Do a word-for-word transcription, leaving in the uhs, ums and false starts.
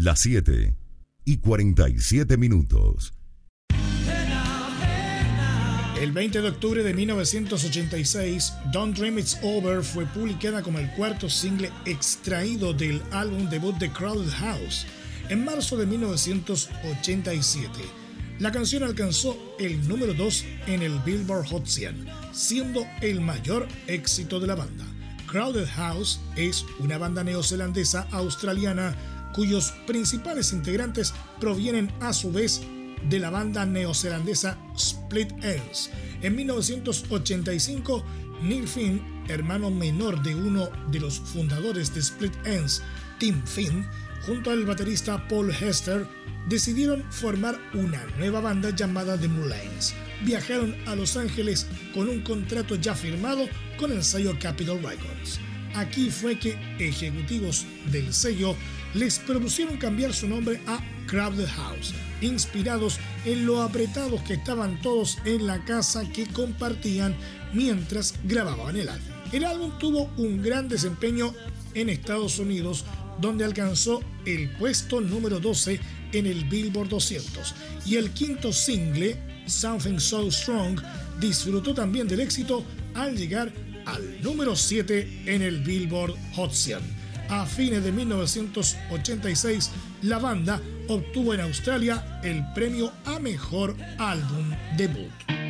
Las siete y cuarenta y siete minutos. El veinte de octubre de mil novecientos ochenta y seis, Don't Dream It's Over fue publicada como el cuarto single extraído del álbum debut de Crowded House. En marzo de mil novecientos ochenta y siete, la canción alcanzó el número dos en el Billboard Hot cien, siendo el mayor éxito de la banda. Crowded House es una banda neozelandesa australiana cuyos principales integrantes provienen a su vez de la banda neozelandesa Split Enz. En mil novecientos ochenta y cinco, Neil Finn, hermano menor de uno de los fundadores de Split Enz, Tim Finn, junto al baterista Paul Hester, decidieron formar una nueva banda llamada The Moonlights. Viajaron a Los Ángeles con un contrato ya firmado con el sello Capitol Records. Aquí fue que ejecutivos del sello les propusieron cambiar su nombre a Crowded House, inspirados en lo apretados que estaban todos en la casa que compartían mientras grababan el álbum. El álbum tuvo un gran desempeño en Estados Unidos, donde alcanzó el puesto número doce en el Billboard doscientos, y el quinto single, Something So Strong, disfrutó también del éxito al llegar al número siete en el Billboard Hot cien. A fines de mil novecientos ochenta y seis, la banda obtuvo en Australia el premio a Mejor Álbum Debut.